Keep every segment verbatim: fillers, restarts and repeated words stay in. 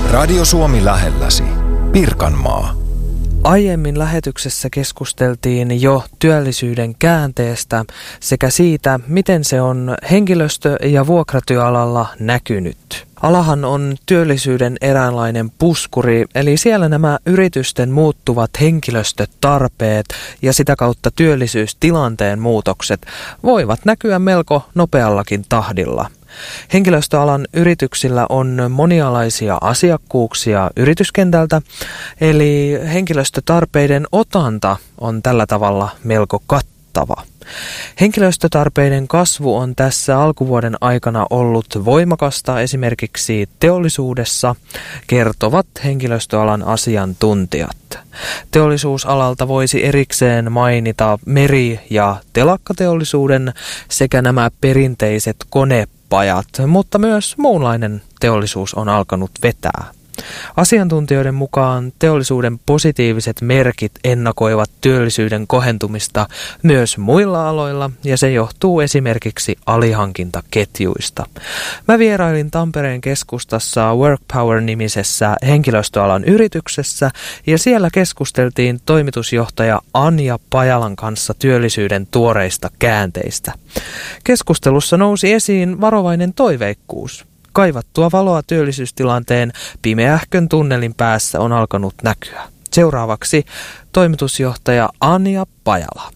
Radio Suomi lähelläsi. Pirkanmaa. Aiemmin lähetyksessä keskusteltiin jo työllisyyden käänteestä sekä siitä, miten se on henkilöstö- ja vuokratyöalalla näkynyt. Alahan on työllisyyden eräänlainen puskuri, eli siellä nämä yritysten muuttuvat henkilöstötarpeet ja sitä kautta työllisyystilanteen muutokset voivat näkyä melko nopeallakin tahdilla. Henkilöstöalan yrityksillä on monialaisia asiakkuuksia yrityskentältä, eli henkilöstötarpeiden otanta on tällä tavalla melko kattava. Henkilöstötarpeiden kasvu on tässä alkuvuoden aikana ollut voimakasta esimerkiksi teollisuudessa, kertovat henkilöstöalan asiantuntijat. Teollisuusalalta voisi erikseen mainita meri- ja telakkateollisuuden sekä nämä perinteiset konepajat, mutta myös muunlainen teollisuus on alkanut vetää. Asiantuntijoiden mukaan teollisuuden positiiviset merkit ennakoivat työllisyyden kohentumista myös muilla aloilla ja se johtuu esimerkiksi alihankintaketjuista. Mä vierailin Tampereen keskustassa Workpower-nimisessä henkilöstöalan yrityksessä ja siellä keskusteltiin toimitusjohtaja Anja Pajalan kanssa työllisyyden tuoreista käänteistä. Keskustelussa nousi esiin varovainen toiveikkuus. Kaivattua valoa työllisyystilanteen pimeähkön tunnelin päässä on alkanut näkyä. Seuraavaksi toimitusjohtaja Anja Pajala.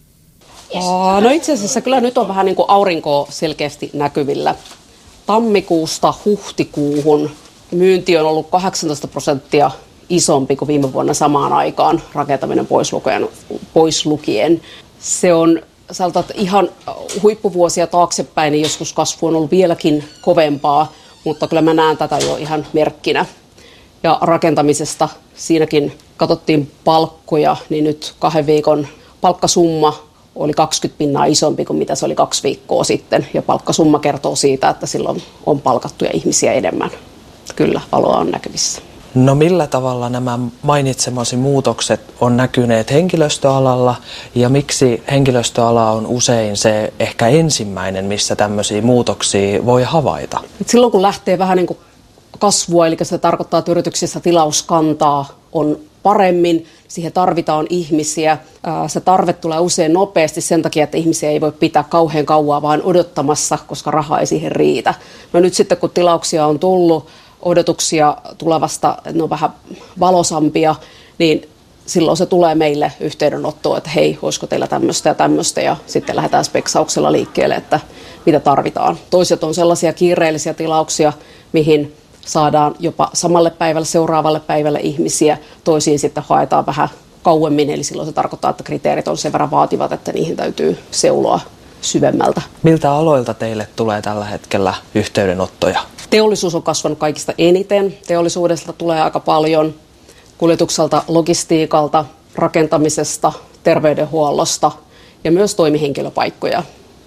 No itse asiassa kyllä nyt on vähän niin kuin aurinkoa selkeästi näkyvillä. Tammikuusta huhtikuuhun myynti on ollut kahdeksantoista prosenttia isompi kuin viime vuonna samaan aikaan, rakentaminen pois lukien. Pois lukien. Se on sanotaan, ihan huippuvuosia taaksepäin, niin joskus kasvu on ollut vieläkin kovempaa. Mutta kyllä mä näen tätä jo ihan merkkinä. Ja rakentamisesta siinäkin katsottiin palkkoja, niin nyt kahden viikon palkkasumma oli kaksikymmentä pinnaa isompi kuin mitä se oli kaksi viikkoa sitten. Ja palkkasumma kertoo siitä, että silloin on palkattuja ihmisiä enemmän. Kyllä, valoa on näkyvissä. No millä tavalla nämä mainitsemasi muutokset on näkyneet henkilöstöalalla ja miksi henkilöstöala on usein se ehkä ensimmäinen, missä tämmöisiä muutoksia voi havaita? Silloin kun lähtee vähän niin kuin kasvua, eli se tarkoittaa, että yrityksissä tilauskantaa on paremmin, siihen tarvitaan ihmisiä. Se tarve tulee usein nopeasti sen takia, että ihmisiä ei voi pitää kauhean kauaa vaan odottamassa, koska raha ei siihen riitä. No nyt sitten kun tilauksia on tullut, odotuksia tulevasta, ne on vähän valosampia, niin silloin se tulee meille yhteydenottoon, että hei, olisiko teillä tämmöistä ja tämmöistä, ja sitten lähdetään speksauksella liikkeelle, että mitä tarvitaan. Toiset on sellaisia kiireellisiä tilauksia, mihin saadaan jopa samalle päivälle, seuraavalle päivälle ihmisiä, toisiin sitten haetaan vähän kauemmin, eli silloin se tarkoittaa, että kriteerit on sen verran vaativat, että niihin täytyy seuloa syvemmältä. Miltä aloilta teille tulee tällä hetkellä yhteydenottoja? Teollisuus on kasvanut kaikista eniten. Teollisuudesta tulee aika paljon, kuljetukselta, logistiikalta, rakentamisesta, terveydenhuollosta ja myös toimihenkilöpaikkoja.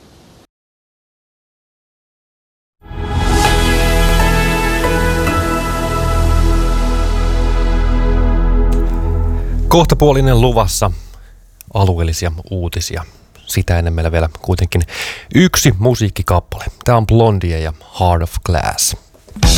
Kohtapuolinen luvassa alueellisia uutisia. Sitä ennen meillä vielä kuitenkin yksi musiikkikappale. Tämä on Blondie ja Heart of Glass.